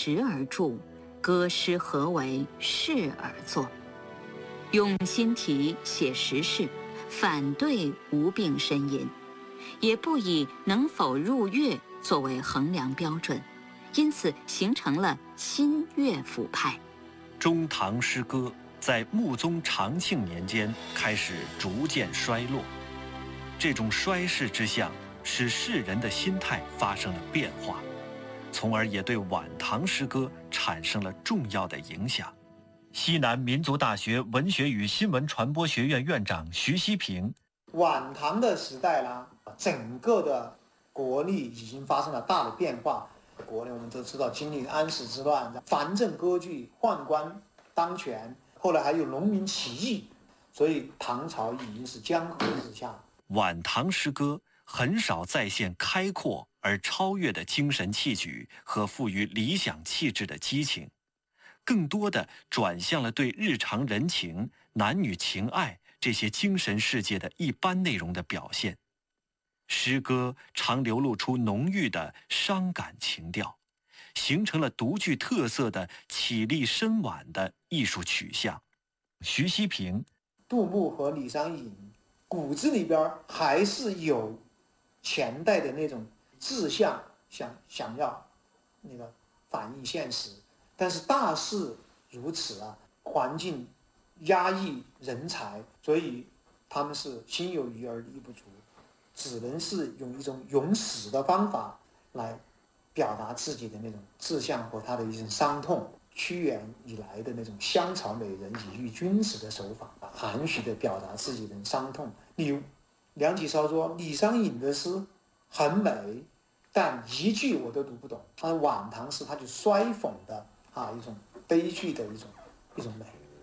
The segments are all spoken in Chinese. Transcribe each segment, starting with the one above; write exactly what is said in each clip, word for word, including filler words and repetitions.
实而著，歌诗何为事而作。用新题写时事，反对无病呻吟，也不以能否入乐作为衡量标准，因此形成了新乐府派。 中唐诗歌在穆宗长庆年间开始逐渐衰落，这种衰势之象使世人的心态发生了变化，从而也对晚唐诗歌产生了重要的影响。西南民族大学文学与新闻传播学院院长徐希平： 晚唐的时代啦，整个的国力已经发生了大的变化。国内我们都知道经历安史之乱，藩镇割据，宦官当权，后来还有农民起义，所以唐朝已经是江河日下。 晚唐诗歌很少再现开阔而超越的精神气举和富于理想气质的激情，更多的转向了对日常人情、男女情爱这些精神世界的一般内容的表现。诗歌常流露出浓郁的伤感情调，形成了独具特色的绮丽深婉的艺术取向。徐希平： 杜牧和李商隐骨子里边还是有前代的那种志向，想想要那个反映现实，但是大势如此啊，环境压抑人才，所以他们是心有余而力不足，只能是用一种咏史的方法来表达自己的那种志向和他的一种伤痛。屈原以来的那种香草美人以喻君子的手法，含蓄地表达自己的伤痛。例如梁启超说李商隐的诗很美，但一句我都读不懂。他晚唐诗他就衰讽的啊一种悲剧的一种一种美。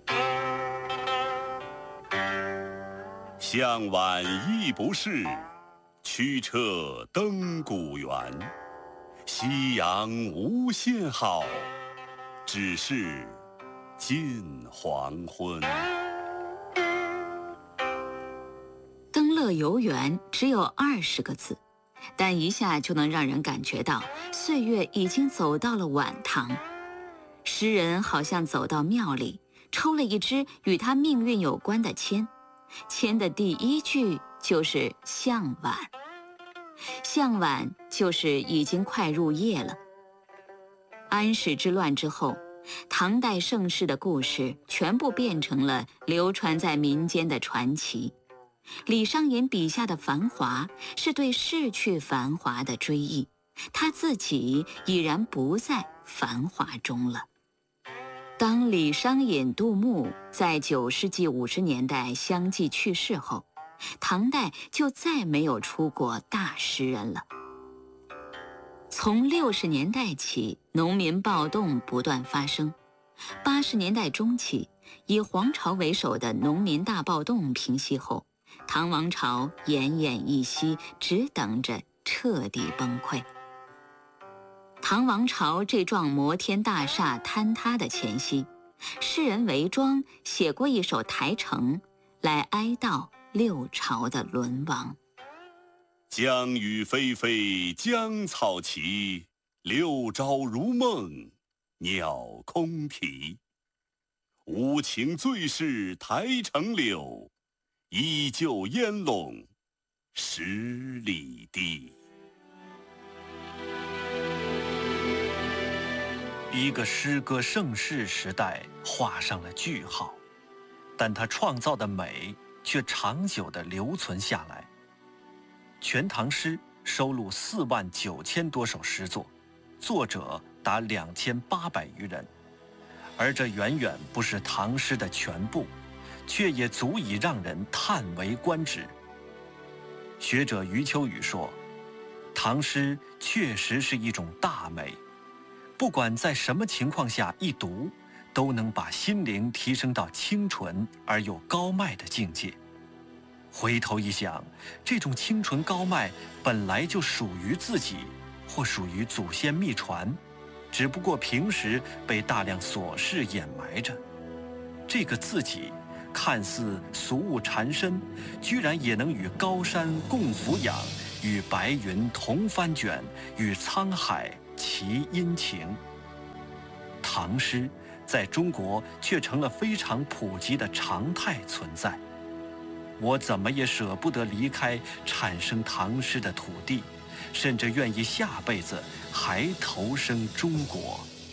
向晚意不适，驱车登古原。夕阳无限好，只是近黄昏。 登乐游原只有二十个字，但一下就能让人感觉到岁月已经走到了晚唐。诗人好像走到庙里，抽了一支与他命运有关的签，签的第一句就是向晚。向晚就是已经快入夜了。安史之乱之后，唐代盛世的故事全部变成了流传在民间的传奇。李商隐笔下的繁华是对逝去繁华的追忆，他自己已然不在繁华中了。当李商隐、杜牧在九世纪五十年代相继去世后，唐代就再没有出过大诗人了。从六十年代起，农民暴动不断发生。八十年代中期，以黄巢为首的农民大暴动平息后，唐王朝奄奄一息，只等着彻底崩溃。唐王朝这幢摩天大厦坍塌的前夕，诗人韦庄写过一首台城，来哀悼六朝的沦亡。 江雨霏霏，江草齐，六朝如梦，鸟空啼。无情最是台城柳，依旧烟笼十里堤。 一个诗歌盛世时代画上了句号，但它创造的美却长久地留存下来。《全唐诗》收录四万九千多首诗作，作者达两千八百余人，而这远远不是唐诗的全部，却也足以让人叹为观止。学者余秋雨说，唐诗确实是一种大美，不管在什么情况下一读，都能把心灵提升到清纯而又高迈的境界。回头一想，这种清纯高迈本来就属于自己，或属于祖先秘传，只不过平时被大量琐事掩埋着。这个自己看似俗物缠身，居然也能与高山共俯仰，与白云同翻卷，与沧海齐殷勤。 唐诗在中国却成了非常普及的常态存在。我怎么也舍不得离开产生唐诗的土地，甚至愿意下辈子还投生中国。